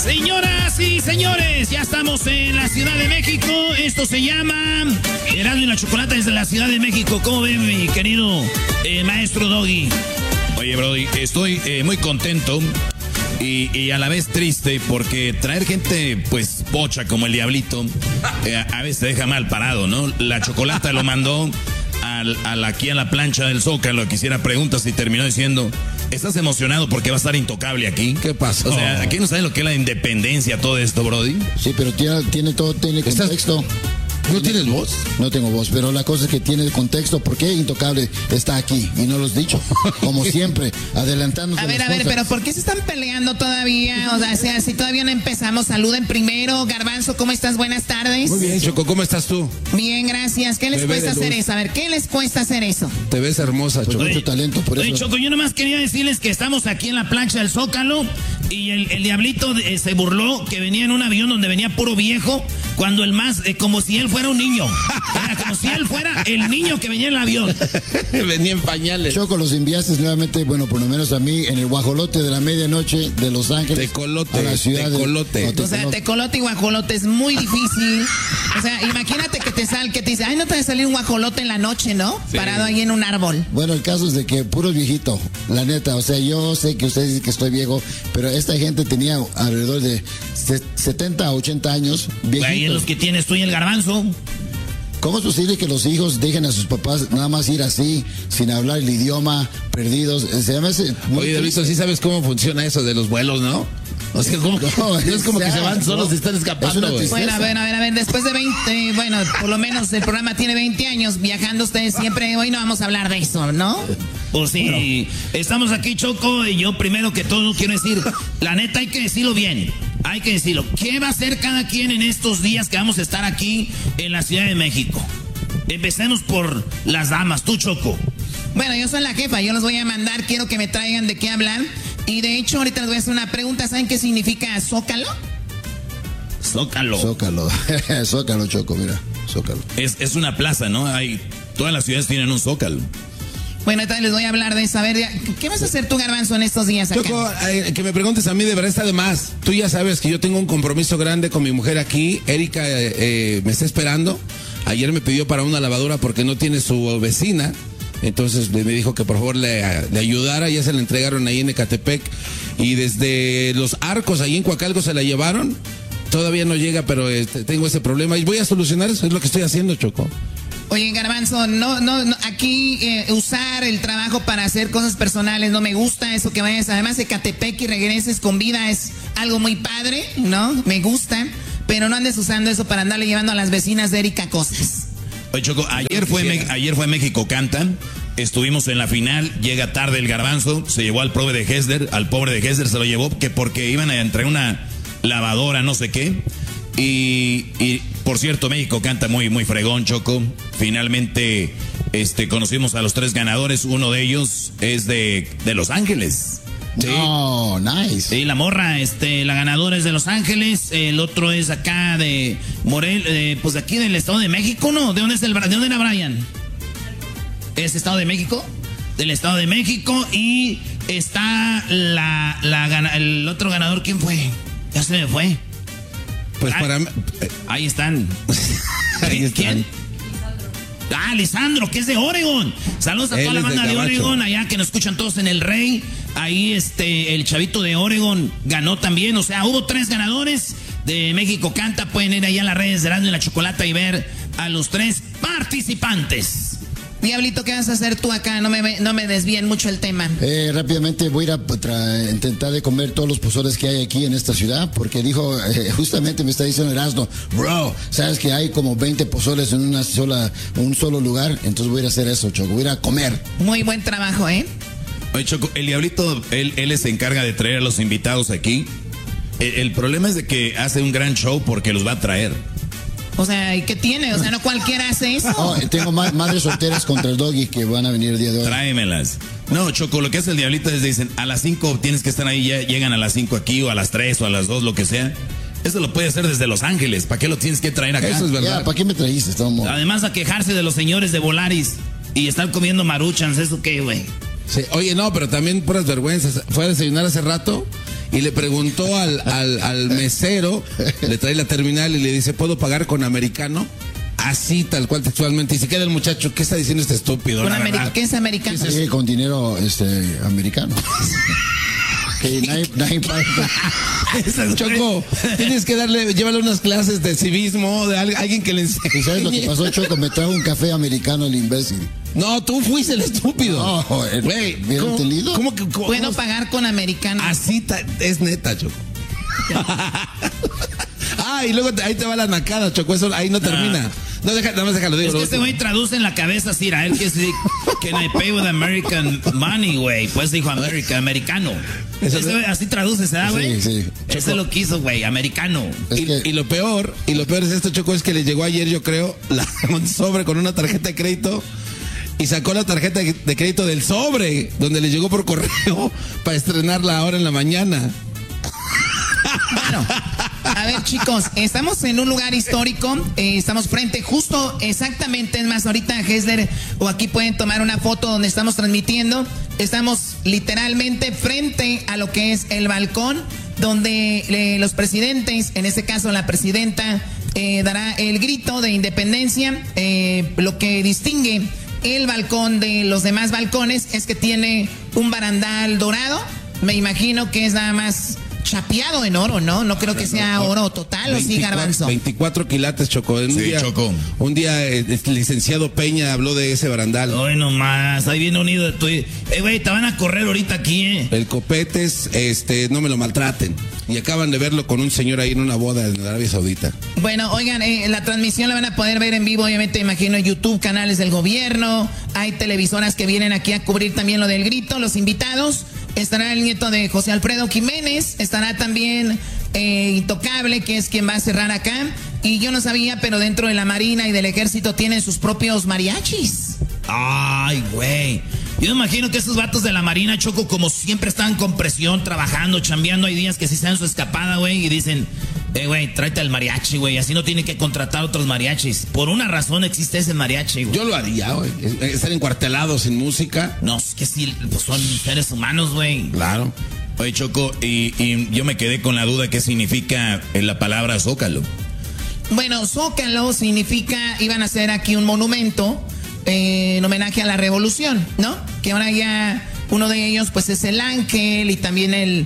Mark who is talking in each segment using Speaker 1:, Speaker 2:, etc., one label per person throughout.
Speaker 1: Señoras y señores, ya estamos en la Ciudad de México. Esto se llama Erasmo y la Chocolata desde la Ciudad de México. ¿Cómo ven, mi querido maestro Doggy?
Speaker 2: Oye, Brody, estoy muy contento y a la vez triste porque traer gente, pues, pocha como el Diablito, a veces te deja mal parado, ¿no? La Chocolata lo mandó aquí a la plancha del Zócalo, que hiciera preguntas y terminó diciendo... ¿Estás emocionado porque va a estar intocable aquí?
Speaker 3: ¿Qué pasa?
Speaker 2: O sea, ¿aquí no sabes lo que es la independencia, todo esto, Brody?
Speaker 3: Sí, pero tiene contexto.
Speaker 4: ¿No tienes voz?
Speaker 3: No tengo voz, pero la cosa es que tiene contexto. ¿Por qué Intocable está aquí? Y no lo has dicho. Como siempre, adelantándonos.
Speaker 5: A ver, pero ¿por qué se están peleando todavía? O sea, si todavía no empezamos, saluden primero. Garbanzo, ¿cómo estás? Buenas tardes.
Speaker 4: Muy bien, Choco, ¿cómo estás tú?
Speaker 5: Bien, gracias. ¿Qué les cuesta hacer eso? A ver, ¿qué les cuesta hacer eso?
Speaker 4: Te ves hermosa, Choco.
Speaker 3: Mucho talento, por eso.
Speaker 1: Choco, yo nomás quería decirles que estamos aquí en la plancha del Zócalo y el Diablito se burló que venía en un avión donde venía puro viejo, cuando el más, como si él fuera un niño. Era como si él fuera el niño que venía en el avión.
Speaker 4: Venía en pañales.
Speaker 3: Choco, los enviaste nuevamente, bueno, por lo menos a mí, en el guajolote de la medianoche de Los Ángeles.
Speaker 4: Tecolote,
Speaker 3: a la ciudad
Speaker 4: tecolote.
Speaker 5: O sea, tecolote y guajolote es muy difícil. O sea, imagínate que te dice, ay, no te va a salir un guajolote en la noche, ¿no? Sí. Parado ahí en un árbol.
Speaker 3: Bueno, el caso es de que puro viejito, la neta. O sea, yo sé que ustedes dicen que estoy viejo, pero esta gente tenía alrededor de 70 a 80 años.
Speaker 1: Ahí es los que tienes tú y el Garbanzo.
Speaker 3: ¿Cómo es posible que los hijos dejen a sus papás nada más ir así, sin hablar el idioma, perdidos? Se llama ese...
Speaker 4: Oye, Luis, sí sabes cómo funciona eso de los vuelos, ¿no? O sea, ¿cómo? No es como que se van solos y están escapando.
Speaker 5: Bueno, a ver, después de 20, bueno, por lo menos el programa tiene 20 años viajando ustedes siempre. Hoy no vamos a hablar de eso, ¿no?
Speaker 1: Pues sí, bueno. Estamos aquí, Choco, y yo primero que todo quiero decir, la neta hay que decirlo bien. Hay que decirlo. ¿Qué va a hacer cada quien en estos días que vamos a estar aquí en la Ciudad de México? Empecemos por las damas. Tú, Choco.
Speaker 5: Bueno, yo soy la jefa. Yo los voy a mandar. Quiero que me traigan de qué hablar. Y de hecho, ahorita les voy a hacer una pregunta. ¿Saben qué significa Zócalo?
Speaker 1: Zócalo.
Speaker 3: Zócalo, Choco, mira. Zócalo.
Speaker 2: Es una plaza, ¿no? Todas las ciudades tienen un Zócalo.
Speaker 5: Bueno, entonces les voy a hablar de eso. A ver, ¿qué vas a hacer tú, Garbanzo, en estos días acá?
Speaker 4: Choco, que me preguntes a mí, de verdad está de más. Tú ya sabes que yo tengo un compromiso grande con mi mujer aquí. Erika me está esperando. Ayer me pidió para una lavadora porque no tiene su vecina. Entonces me dijo que por favor le ayudara. Ya se la entregaron ahí en Ecatepec. Y desde Los Arcos, ahí en Coacalco, se la llevaron. Todavía no llega, pero tengo ese problema. Y voy a solucionar eso. Es lo que estoy haciendo, Choco.
Speaker 5: Oye, Garbanzo, no, aquí usar el trabajo para hacer cosas personales no me gusta. Eso que vayas además de Ecatepec y regreses con vida es algo muy padre, ¿no? Me gusta, pero no andes usando eso para andarle llevando a las vecinas de Erika cosas.
Speaker 2: Oye, Choco, ayer fue México Canta. Estuvimos en la final, llega tarde el Garbanzo, se llevó al pobre de Hesder se lo llevó porque iban a entregar una lavadora, no sé qué. Y por cierto, México Canta muy, muy fregón, Choco. Finalmente conocimos a los 3 ganadores. Uno de ellos es de Los Ángeles.
Speaker 3: ¿Sí? Oh, nice.
Speaker 1: Sí, la morra, la ganadora es de Los Ángeles. El otro es acá de Morel, pues de aquí del Estado de México, ¿no? ¿De dónde era Brian? ¿Es Estado de México? Del Estado de México. Y está el otro ganador, ¿quién fue? Ya se me fue.
Speaker 4: Pues
Speaker 1: ahí están. ¿Quién? Lisandro, que es de Oregon. Saludos a toda la banda de Oregon, allá que nos escuchan todos en El Rey. Ahí el chavito de Oregon ganó también. O sea, hubo 3 ganadores de México Canta. Pueden ir allá a las redes de Erasmo y la Chocolata y ver a los 3 participantes.
Speaker 5: Diablito, ¿qué vas a hacer tú acá? No me desvíen mucho el tema.
Speaker 3: Rápidamente voy a ir a intentar de comer todos los pozoles que hay aquí en esta ciudad, porque dijo, justamente me está diciendo Erasmo, bro, sabes que hay como 20 pozoles en un solo lugar, entonces voy a ir a hacer eso, Choco, voy a ir a comer.
Speaker 5: Muy buen trabajo, ¿eh?
Speaker 2: Oye, Choco, el Diablito, él se encarga de traer a los invitados aquí. El problema es de que hace un gran show porque los va a traer.
Speaker 5: O sea, ¿y qué tiene? O sea, no cualquiera hace eso.
Speaker 3: Oh, tengo madres solteras contra el Doggy que van a venir el día de hoy.
Speaker 2: Tráemelas. No, Choco, lo que hace el Diablito es dicen, a las 5 tienes que estar ahí, ya llegan a las 5 aquí, o a las 3 o a las 2, lo que sea. Eso lo puede hacer desde Los Ángeles. ¿Para qué lo tienes que traer acá?
Speaker 4: Eso es verdad.
Speaker 3: Ya, ¿para qué me trajiste?
Speaker 1: Además, a quejarse de los señores de Volaris y estar comiendo maruchans, ¿eso qué, güey?
Speaker 4: Sí, oye, no, pero también puras vergüenzas. Fue a desayunar hace rato y le preguntó al mesero, le trae la terminal y le dice, ¿puedo pagar con americano? Así, tal cual, textualmente. Y se queda el muchacho, ¿qué está diciendo este estúpido?
Speaker 5: ¿Qué es americano?
Speaker 3: Sí, con dinero americano. Que nadie paga.
Speaker 4: Choco, tienes que llévale unas clases de civismo, de alguien que le enseñe.
Speaker 3: ¿Y sabes lo que pasó, Choco? Me trajo un café americano el imbécil.
Speaker 4: No, tú fuiste el estúpido.
Speaker 3: No,
Speaker 4: güey,
Speaker 3: ¿cómo
Speaker 4: que
Speaker 5: puedo pagar con americano?
Speaker 4: Así es neta, Choco. Y luego ahí te va la nacada, Choco, eso ahí no termina. No, nada más déjalo, digo.
Speaker 1: Es que este güey traduce en la cabeza así, a él que es can I pay with American money, güey. Pues dijo americano. Así traduce, ¿verdad, güey?
Speaker 3: Sí.
Speaker 1: Eso lo quiso, güey, americano.
Speaker 4: Y lo peor es esto, Choco, es que le llegó ayer, yo creo, un sobre con una tarjeta de crédito. Y sacó la tarjeta de crédito del sobre, donde le llegó por correo para estrenarla ahora en la mañana.
Speaker 5: Bueno, a ver, chicos, estamos en un lugar histórico, estamos justo exactamente, es más, ahorita Hessler o aquí pueden tomar una foto donde estamos transmitiendo, estamos literalmente frente a lo que es el balcón, donde los presidentes, en este caso la presidenta, dará el grito de independencia. Lo que distingue el balcón de los demás balcones es que tiene un barandal dorado, me imagino que es nada más chapeado en oro, ¿no? No creo que sea oro total, 24, ¿o sí, Garbanzo?
Speaker 4: 24 quilates, Choco.
Speaker 2: Choco.
Speaker 4: Un día el licenciado Peña habló de ese barandal.
Speaker 1: Ay, nomás, ahí viene unido de tu... güey, te van a correr ahorita aquí,
Speaker 4: El Copetes, no me lo maltraten. Y acaban de verlo con un señor ahí en una boda en Arabia Saudita.
Speaker 5: Bueno, oigan, la transmisión la van a poder ver en vivo, obviamente, imagino, en YouTube, canales del gobierno. Hay televisoras que vienen aquí a cubrir también lo del grito. Los invitados, estará el nieto de José Alfredo Jiménez, estará también Intocable, que es quien va a cerrar acá. Y yo no sabía, pero dentro de la Marina y del Ejército tienen sus propios mariachis.
Speaker 1: Ay, güey. Yo me imagino que esos vatos de la Marina, Choco, como siempre están con presión, trabajando, chambeando, hay días que sí se dan su escapada, güey, y dicen, güey, tráete al mariachi, güey, así no tiene que contratar otros mariachis. Por una razón existe ese mariachi, güey.
Speaker 4: Yo lo haría, güey, estar encuartelados sin música.
Speaker 1: No, es que sí, pues son seres humanos, güey.
Speaker 4: Claro.
Speaker 2: Oye, Choco, y yo me quedé con la duda qué significa la palabra Zócalo.
Speaker 5: Bueno, Zócalo significa, iban a hacer aquí un monumento en homenaje a la revolución, ¿no? Que ahora ya uno de ellos pues es el ángel y también el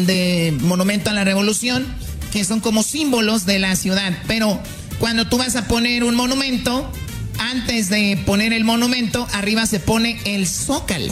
Speaker 5: de monumento a la revolución, que son como símbolos de la ciudad. Pero cuando tú vas a poner un monumento, antes de poner el monumento, arriba se pone el zócalo.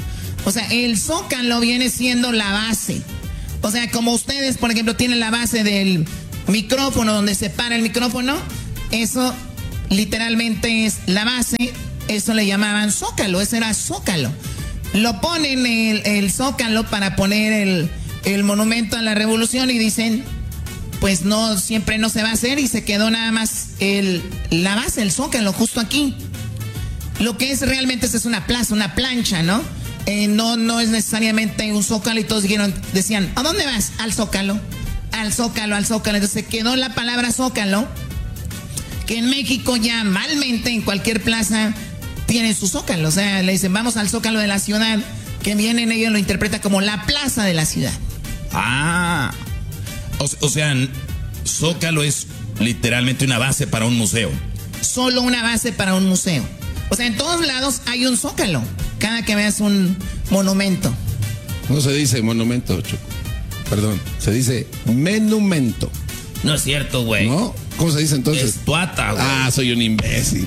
Speaker 5: O sea, el zócalo viene siendo la base. O sea, como ustedes, por ejemplo, tienen la base del micrófono, donde se para el micrófono, eso literalmente es la base, eso le llamaban zócalo, ese era zócalo. Lo ponen el zócalo para poner el monumento a la revolución y dicen, pues no, siempre no se va a hacer, y se quedó nada más la base, el zócalo, justo aquí. Lo que es realmente es una plaza, una plancha, ¿no? No es necesariamente un zócalo, y todos decían, ¿a dónde vas? Al zócalo, al zócalo, al zócalo. Entonces quedó la palabra zócalo, que en México ya malmente en cualquier plaza tiene su zócalo. O sea, le dicen, vamos al zócalo de la ciudad, que vienen, ellos lo interpretan como la plaza de la ciudad.
Speaker 2: Ah, o sea, Zócalo es literalmente una base para un museo.
Speaker 5: Solo una base para un museo. O sea, en todos lados hay un zócalo, cada que veas un monumento.
Speaker 4: No se dice monumento, Choco. Perdón, se dice menumento.
Speaker 1: No es cierto, güey.
Speaker 4: ¿No? ¿Cómo se dice entonces?
Speaker 1: Estuata, güey.
Speaker 4: Ah, soy un imbécil.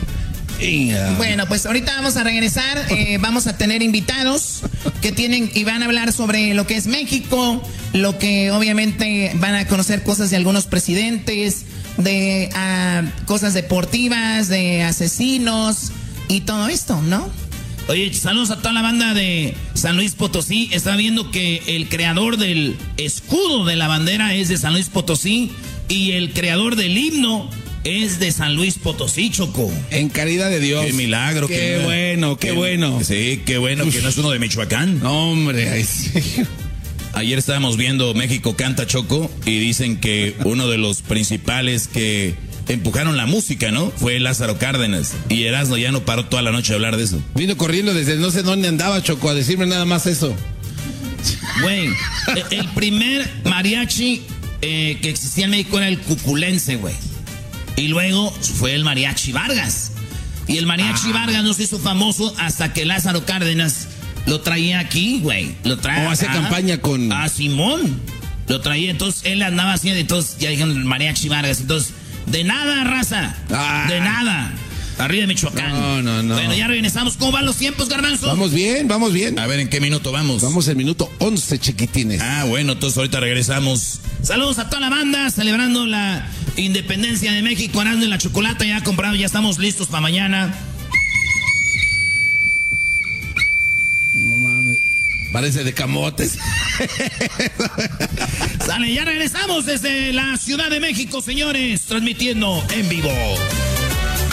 Speaker 5: Bueno, pues ahorita vamos a regresar, vamos a tener invitados que tienen y van a hablar sobre lo que es México, lo que obviamente van a conocer cosas de algunos presidentes, de cosas deportivas, de asesinos y todo esto, ¿no?
Speaker 1: Oye, saludos a toda la banda de San Luis Potosí. Está viendo que el creador del escudo de la bandera es de San Luis Potosí y el creador del himno es de San Luis Potosí, Choco.
Speaker 4: En caridad de Dios.
Speaker 2: Qué milagro.
Speaker 4: Qué bueno, qué bueno.
Speaker 2: Sí, qué bueno que no es uno de Michoacán.
Speaker 4: No, hombre, ay, sí.
Speaker 2: Ayer estábamos viendo México Canta, Choco, y dicen que uno de los principales que empujaron la música, ¿no? Fue Lázaro Cárdenas. Y Erasmo ya no paró toda la noche a hablar de eso.
Speaker 4: Vino corriendo desde no sé dónde andaba, Choco, a decirme nada más eso.
Speaker 1: Güey, el primer mariachi que existía en México era el cuculense, güey. Y luego fue el mariachi Vargas. Y el mariachi Vargas no se hizo famoso hasta que Lázaro Cárdenas lo traía aquí, güey. Lo traía.
Speaker 4: O hace campaña con...
Speaker 1: Simón. Lo traía, entonces él andaba haciendo, entonces ya dijeron el mariachi Vargas. Entonces, de nada, raza. De nada. Arriba de Michoacán.
Speaker 4: No.
Speaker 1: Bueno, ya regresamos. ¿Cómo van los tiempos, Garbanzo?
Speaker 4: Vamos bien.
Speaker 2: A ver, ¿en qué minuto vamos?
Speaker 4: Vamos en minuto 11, chiquitines.
Speaker 2: Bueno, entonces ahorita regresamos.
Speaker 1: Saludos a toda la banda, celebrando la independencia de México, Erasmo y la Chocolata, ya comprado, ya estamos listos para mañana.
Speaker 4: No mames. Parece de camotes.
Speaker 1: Sale, ya regresamos desde la Ciudad de México, señores, transmitiendo en vivo.